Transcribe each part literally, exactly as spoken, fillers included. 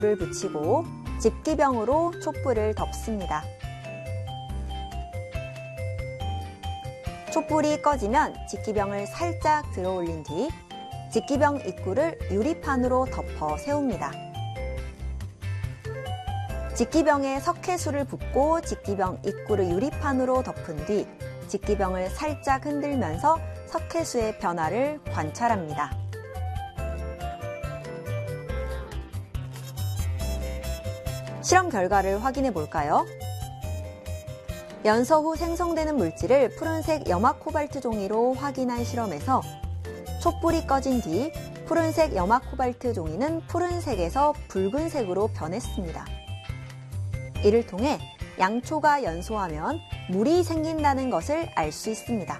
불을 붙이고 집기병으로 촛불을 덮습니다. 촛불이 꺼지면 집기병을 살짝 들어 올린 뒤 집기병 입구를 유리판으로 덮어 세웁니다. 집기병에 석회수를 붓고 집기병 입구를 유리판으로 덮은 뒤 집기병을 살짝 흔들면서 석회수의 변화를 관찰합니다. 실험 결과를 확인해 볼까요? 연소 후 생성되는 물질을 푸른색 염화 코발트 종이로 확인한 실험에서 촛불이 꺼진 뒤 푸른색 염화 코발트 종이는 푸른색에서 붉은색으로 변했습니다. 이를 통해 양초가 연소하면 물이 생긴다는 것을 알 수 있습니다.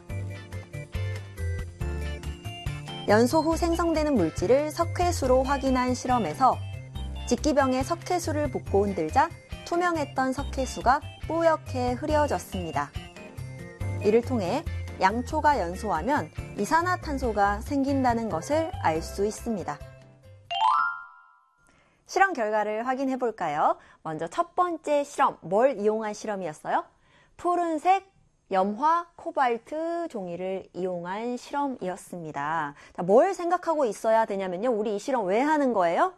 연소 후 생성되는 물질을 석회수로 확인한 실험에서 집기병에 석회수를 붓고 흔들자 투명했던 석회수가 뿌옇게 흐려졌습니다. 이를 통해 양초가 연소하면 이산화탄소가 생긴다는 것을 알 수 있습니다. 실험 결과를 확인해 볼까요? 먼저 첫 번째 실험, 뭘 이용한 실험이었어요? 푸른색 염화 코발트 종이를 이용한 실험이었습니다. 자, 뭘 생각하고 있어야 되냐면요. 우리 이 실험 왜 하는 거예요?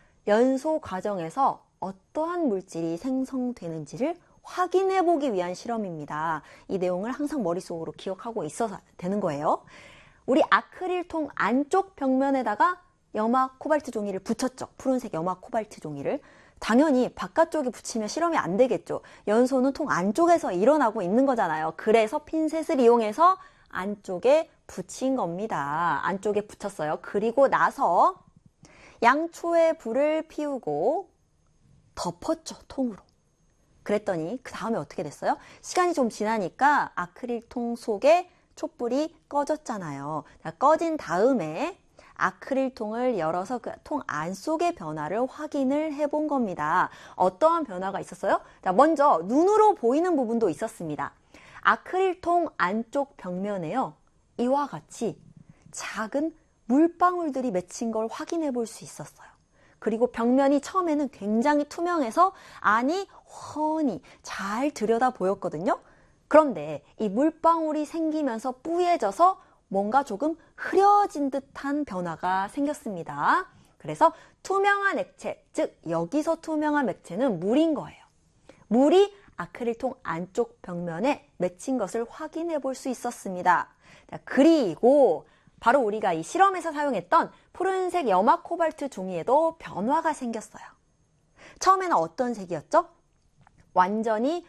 연소 과정에서 어떠한 물질이 생성되는지를 확인해 보기 위한 실험입니다. 이 내용을 항상 머릿속으로 기억하고 있어야 되는 거예요. 우리 아크릴통 안쪽 벽면에다가 염화 코발트 종이를 붙였죠. 푸른색 염화 코발트 종이를. 당연히 바깥쪽에 붙이면 실험이 안 되겠죠. 연소는 통 안쪽에서 일어나고 있는 거잖아요. 그래서 핀셋을 이용해서 안쪽에 붙인 겁니다. 안쪽에 붙였어요. 그리고 나서 양초에 불을 피우고 덮었죠. 통으로. 그랬더니 그 다음에 어떻게 됐어요? 시간이 좀 지나니까 아크릴통 속에 촛불이 꺼졌잖아요. 자, 꺼진 다음에 아크릴통을 열어서 그 통 안쪽의 변화를 확인을 해본 겁니다. 어떠한 변화가 있었어요? 자, 먼저 눈으로 보이는 부분도 있었습니다. 아크릴통 안쪽 벽면에요. 이와 같이 작은 물방울들이 맺힌 걸 확인해 볼 수 있었어요. 그리고 벽면이 처음에는 굉장히 투명해서 안이 훤히 잘 들여다 보였거든요. 그런데 이 물방울이 생기면서 뿌얘져서 뭔가 조금 흐려진 듯한 변화가 생겼습니다. 그래서 투명한 액체, 즉 여기서 투명한 액체는 물인 거예요. 물이 아크릴통 안쪽 벽면에 맺힌 것을 확인해 볼 수 있었습니다. 자, 그리고 바로 우리가 이 실험에서 사용했던 푸른색 염화 코발트 종이에도 변화가 생겼어요. 처음에는 어떤 색이었죠? 완전히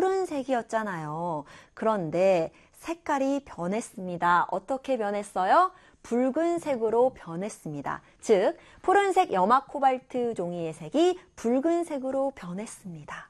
푸른색이었잖아요. 그런데 색깔이 변했습니다. 어떻게 변했어요? 붉은색으로 변했습니다. 즉, 푸른색 염화 코발트 종이의 색이 붉은색으로 변했습니다.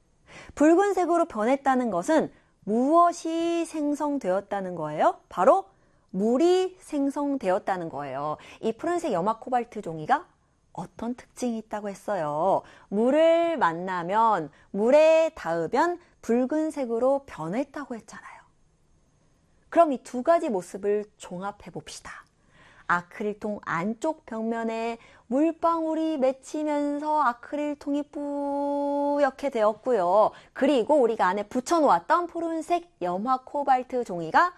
붉은색으로 변했다는 것은 무엇이 생성되었다는 거예요? 바로 물이 생성되었다는 거예요. 이 푸른색 염화 코발트 종이가 어떤 특징이 있다고 했어요? 물을 만나면, 물에 닿으면 붉은색으로 변했다고 했잖아요. 그럼 이 두 가지 모습을 종합해 봅시다. 아크릴통 안쪽 벽면에 물방울이 맺히면서 아크릴통이 뿌옇게 되었고요. 그리고 우리가 안에 붙여놓았던 푸른색 염화 코발트 종이가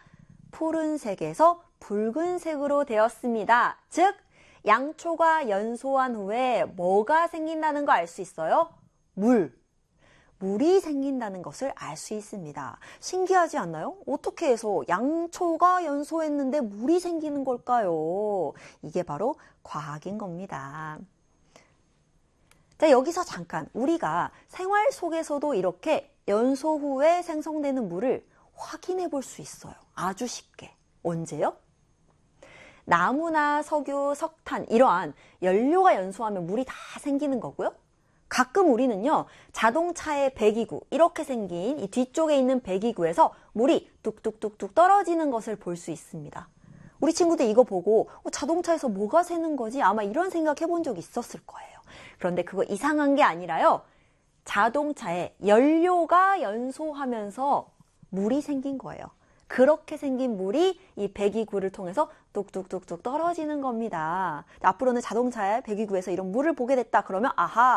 푸른색에서 붉은색으로 되었습니다. 즉, 양초가 연소한 후에 뭐가 생긴다는 거 알 수 있어요? 물. 물이 생긴다는 것을 알 수 있습니다. 신기하지 않나요? 어떻게 해서 양초가 연소했는데 물이 생기는 걸까요? 이게 바로 과학인 겁니다. 자, 여기서 잠깐 우리가 생활 속에서도 이렇게 연소 후에 생성되는 물을 확인해 볼 수 있어요. 아주 쉽게. 언제요? 나무나 석유, 석탄 이러한 연료가 연소하면 물이 다 생기는 거고요. 가끔 우리는요, 자동차의 배기구, 이렇게 생긴 이 뒤쪽에 있는 배기구에서 물이 뚝뚝뚝뚝 떨어지는 것을 볼 수 있습니다. 우리 친구들 이거 보고 어, 자동차에서 뭐가 새는 거지? 아마 이런 생각 해본 적 있었을 거예요. 그런데 그거 이상한 게 아니라요, 자동차에 연료가 연소하면서 물이 생긴 거예요. 그렇게 생긴 물이 이 배기구를 통해서 뚝뚝뚝뚝 떨어지는 겁니다. 앞으로는 자동차의 배기구에서 이런 물을 보게 됐다 그러면 아하,